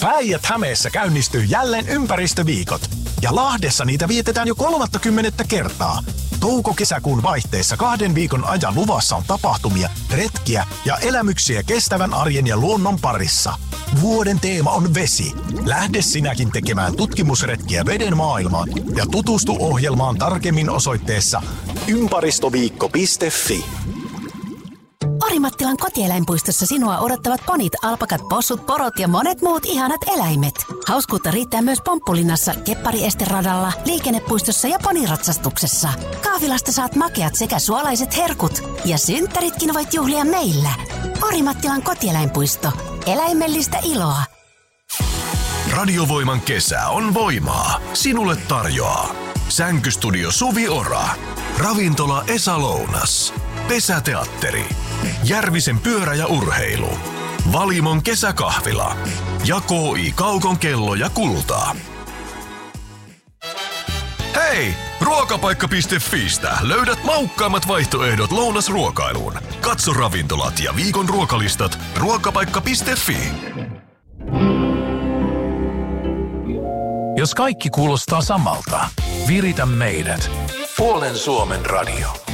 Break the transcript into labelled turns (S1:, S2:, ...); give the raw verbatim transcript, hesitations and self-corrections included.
S1: Päijät-Hämeessä käynnistyy jälleen ympäristöviikot. Ja Lahdessa niitä vietetään jo kolmattakymmenettä kertaa. Touko-kesäkuun vaihteessa kahden viikon ajan luvassa on tapahtumia, retkiä ja elämyksiä kestävän arjen ja luonnon parissa. Vuoden teema on vesi. Lähde sinäkin tekemään tutkimusretkiä veden maailmaan ja tutustu ohjelmaan tarkemmin osoitteessa ympäristöviikko piste fi.
S2: Orimattilan kotieläinpuistossa sinua odottavat ponit, alpakat, possut, porot ja monet muut ihanat eläimet. Hauskuutta riittää myös Pomppulinnassa, Keppari-esteradalla, liikennepuistossa ja poniratsastuksessa. Kahvilasta saat makeat sekä suolaiset herkut. Ja synttäritkin voit juhlia meillä. Orimattilan kotieläinpuisto. Eläimellistä iloa.
S3: Radiovoiman kesä on voimaa. Sinulle tarjoaa Sänkystudio Suvi Ora, Ravintola Esa Lounas, Pesäteatteri, Järvisen pyörä ja urheilu, Valimon kesäkahvila ja K I Kaukon kello ja kultaa. Hei! Ruokapaikka piste fiistä löydät maukkaammat vaihtoehdot lounasruokailuun. Katso ravintolat ja viikon ruokalistat ruokapaikka piste fi.
S1: Jos kaikki kuulostaa samalta, viritä meidät. Puolen Suomen radio.